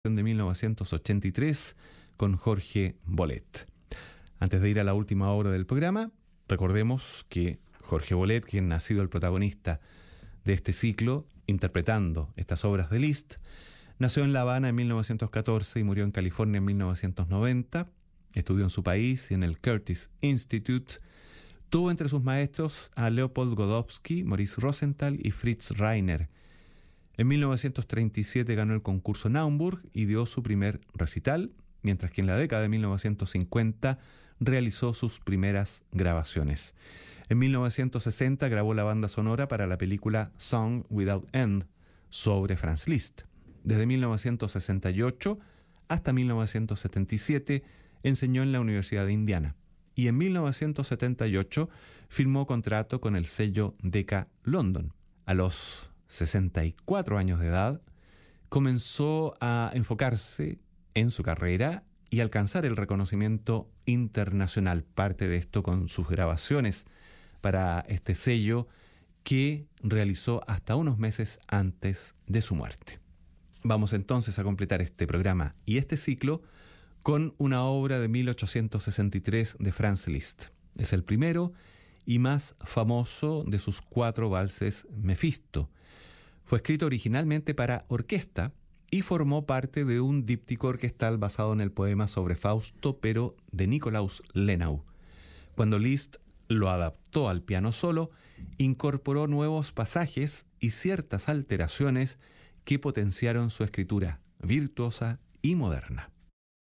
de 1983 con Jorge Bolet. Antes de ir a la última obra del programa, recordemos que Jorge Bolet, quien ha sido el protagonista de este ciclo, interpretando estas obras de Liszt, nació en La Habana en 1914 y murió en California en 1990. Estudió en su país y en el Curtis Institute. Tuvo entre sus maestros a Leopold Godowsky, Maurice Rosenthal y Fritz Reiner. En 1937 ganó el concurso Naumburg y dio su primer recital, mientras que en la década de 1950 realizó sus primeras grabaciones. En 1960 grabó la banda sonora para la película Song Without End sobre Franz Liszt. Desde 1968 hasta 1977 enseñó en la Universidad de Indiana y en 1978 firmó contrato con el sello Decca London. A los 64 años de edad comenzó a enfocarse en su carrera y alcanzar el reconocimiento internacional. Parte de esto con sus grabaciones para este sello que realizó hasta unos meses antes de su muerte. Vamos entonces a completar este programa y este ciclo con una obra de 1863 de Franz Liszt. Es el primero y más famoso de sus 4 valses Mefisto. Fue escrito originalmente para orquesta y formó parte de un díptico orquestal basado en el poema sobre Fausto, pero de Nikolaus Lenau. Cuando Liszt lo adaptó al piano solo, incorporó nuevos pasajes y ciertas alteraciones que potenciaron su escritura virtuosa y moderna.